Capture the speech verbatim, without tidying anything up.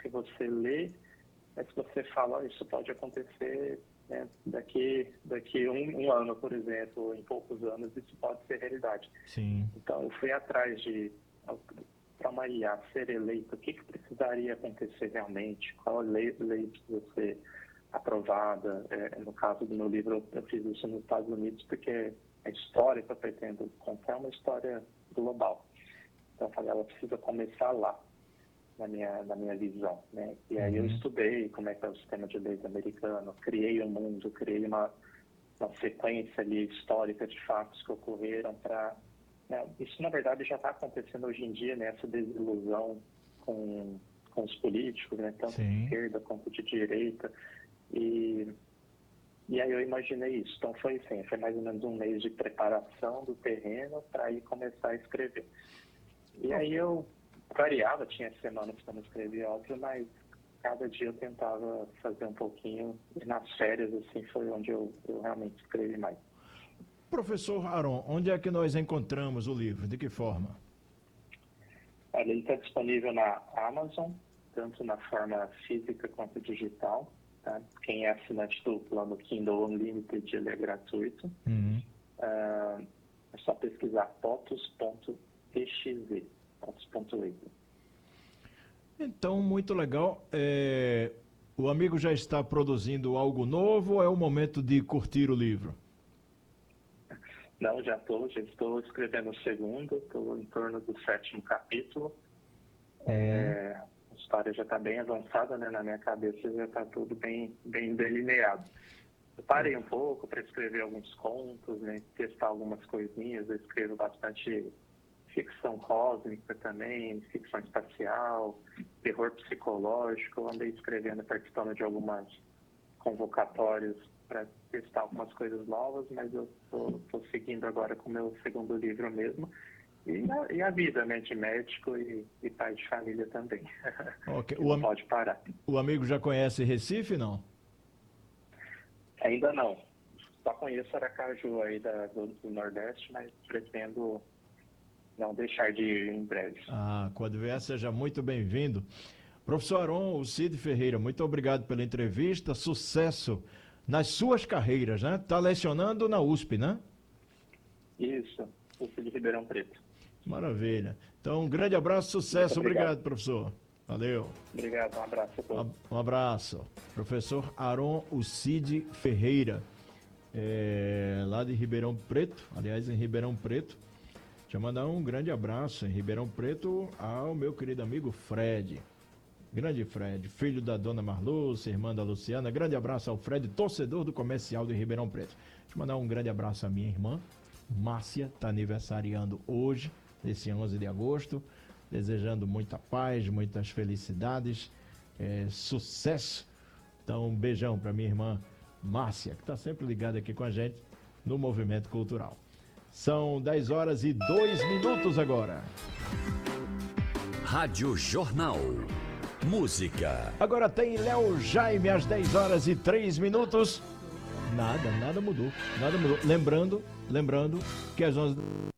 que você lê, mas que você fala, oh, isso pode acontecer, né, daqui, daqui um, um ano, por exemplo, ou em poucos anos, isso pode ser realidade. Sim. Então, eu fui atrás de, para uma I A ser eleita, o que, que precisaria acontecer realmente, qual lei, lei precisa ser aprovada. É, no caso do meu livro, eu fiz isso nos Estados Unidos, porque a história que eu pretendo contar é uma história global. Então, eu falei, ela precisa começar lá, na minha, na minha visão, né? E aí eu estudei como é que é o sistema de leis americano, criei um mundo, criei uma, uma sequência ali histórica de fatos que ocorreram para... Né? Isso, na verdade, já está acontecendo hoje em dia, né? Essa desilusão com, com os políticos, né? Tanto Sim. de esquerda quanto de direita. E, e aí eu imaginei isso. Então foi assim, foi mais ou menos um mês de preparação do terreno para aí começar a escrever. E aí eu variava, tinha semanas que eu não escrevia, óbvio, mas cada dia eu tentava fazer um pouquinho. E nas férias, assim, foi onde eu, eu realmente escrevi mais. Professor Aron, onde é que nós encontramos o livro? De que forma? Ele está disponível na Amazon, tanto na forma física quanto digital. Tá? Quem é assinante do plano Kindle Unlimited, ele é gratuito. Uhum. Uh, é só pesquisar potos.exe, potos.exe. Então, muito legal. É... O amigo já está produzindo algo novo ou é o momento de curtir o livro? Não, já estou, já estou escrevendo o segundo, estou em torno do sétimo capítulo. Uhum. É, a história já está bem avançada, né? Na minha cabeça já está tudo bem, bem delineado. Eu parei um pouco para escrever alguns contos, né? Testar algumas coisinhas. Eu escrevo bastante ficção cósmica também, ficção espacial, terror psicológico. Eu andei escrevendo, participando de algumas convocatórias para testar algumas coisas novas, mas eu estou seguindo agora com o meu segundo livro mesmo. E a, e a vida, né, de médico e, e pai de família também. Okay. Não am... pode parar. O amigo já conhece Recife, não? Ainda não. Só conheço Aracaju aí da, do, do Nordeste, mas pretendo não deixar de ir em breve. Ah, quando vier, seja muito bem-vindo. Professor Aron, o Cid Ferreira, muito obrigado pela entrevista, sucesso nas suas carreiras, né? Está lecionando na U S P, né? Isso, U S P de Ribeirão Preto. Maravilha. Então, um grande abraço, sucesso. Obrigado. obrigado, professor. Valeu. Obrigado, um abraço a todos. Um abraço. Professor Aron Ucide Ferreira, é, lá de Ribeirão Preto, aliás, em Ribeirão Preto. Deixa eu mandar um grande abraço em Ribeirão Preto ao meu querido amigo Fred. Grande Fred, filho da dona Marlúcia, irmã da Luciana. Grande abraço ao Fred, torcedor do Comercial de Ribeirão Preto. Deixa eu mandar um grande abraço à minha irmã, Márcia, está aniversariando hoje, nesse onze de agosto. Desejando muita paz, muitas felicidades, é, sucesso. Então, um beijão para minha irmã Márcia, que está sempre ligada aqui com a gente no Movimento Cultural. São dez horas e dois minutos agora. Rádio Jornal. Música. Agora tem Léo Jaime às dez horas e três minutos. Nada, nada mudou. Nada mudou. Lembrando, lembrando que às onze